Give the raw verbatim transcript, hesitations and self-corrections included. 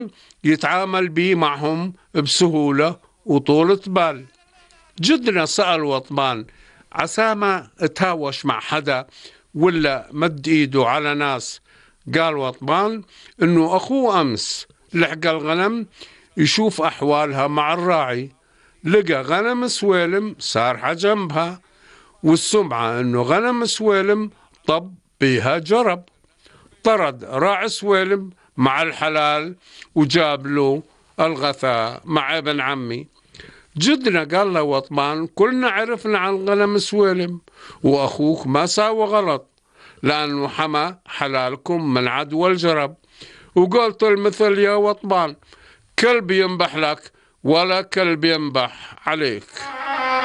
يتعامل بيه معهم بسهولة وطولة بال. جدنا سأل وطبان عسى ما تهاوش مع حدا ولا مد ايده على ناس. قال وطبان انه اخوه امس لحق الغنم يشوف احوالها مع الراعي، لقى غنم سويلم سارحة جنبها، والسمعة انه غنم سويلم طب بيها جرب. طرد راعي سويلم مع الحلال وجاب له الغثاء مع ابن عمي. جدنا قال له وطبان كلنا عرفنا عن غنم سويلم، واخوك ما ساوى غلط لانه حمى حلالكم من عدوى الجرب. وقلت المثل يا وطبان كلب ينبح لك ولا كلب ينبح عليك.